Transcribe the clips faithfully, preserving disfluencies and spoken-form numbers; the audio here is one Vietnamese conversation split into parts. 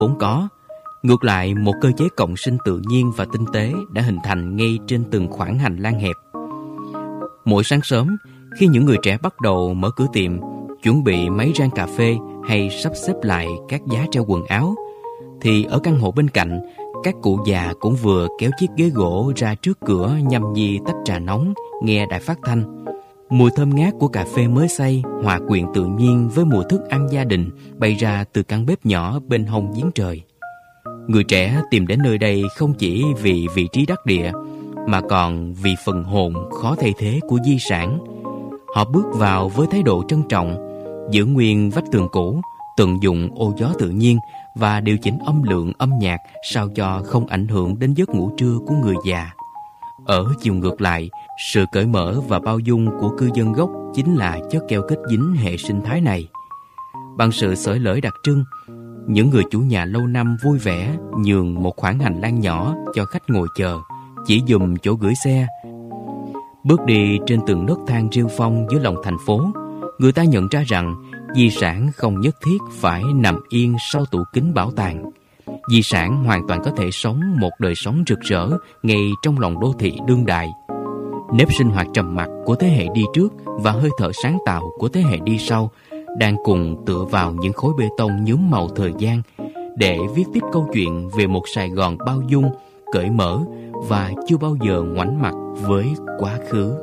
vốn có. Ngược lại, một cơ chế cộng sinh tự nhiên và tinh tế đã hình thành ngay trên từng khoảng hành lang hẹp. Mỗi sáng sớm, khi những người trẻ bắt đầu mở cửa tiệm, chuẩn bị máy rang cà phê hay sắp xếp lại các giá treo quần áo, thì ở căn hộ bên cạnh, các cụ già cũng vừa kéo chiếc ghế gỗ ra trước cửa nhâm nhi tách trà nóng, nghe đài phát thanh. Mùi thơm ngát của cà phê mới xay hòa quyện tự nhiên với mùi thức ăn gia đình bay ra từ căn bếp nhỏ bên hông giếng trời. Người trẻ tìm đến nơi đây không chỉ vì vị trí đắc địa, mà còn vì phần hồn khó thay thế của di sản. Họ bước vào với thái độ trân trọng, giữ nguyên vách tường cũ, tận dụng ô gió tự nhiên và điều chỉnh âm lượng âm nhạc sao cho không ảnh hưởng đến giấc ngủ trưa của người già. Ở chiều ngược lại, sự cởi mở và bao dung của cư dân gốc chính là chất keo kết dính hệ sinh thái này. Bằng sự xởi lởi đặc trưng, những người chủ nhà lâu năm vui vẻ nhường một khoảng hành lang nhỏ cho khách ngồi chờ, chỉ dùm chỗ gửi xe. Bước đi trên từng nấc thang rêu phong giữa lòng thành phố, người ta nhận ra rằng di sản không nhất thiết phải nằm yên sau tủ kính bảo tàng. Di sản hoàn toàn có thể sống một đời sống rực rỡ ngay trong lòng đô thị đương đại. Nếp sinh hoạt trầm mặc của thế hệ đi trước và hơi thở sáng tạo của thế hệ đi sau đang cùng tựa vào những khối bê tông nhuốm màu thời gian để viết tiếp câu chuyện về một Sài Gòn bao dung, cởi mở và chưa bao giờ ngoảnh mặt với quá khứ.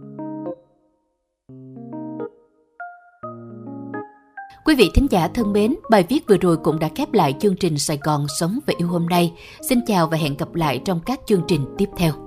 Quý vị thính giả thân mến, bài viết vừa rồi cũng đã khép lại chương trình Sài Gòn Sống và Yêu hôm nay. Xin chào và hẹn gặp lại trong các chương trình tiếp theo.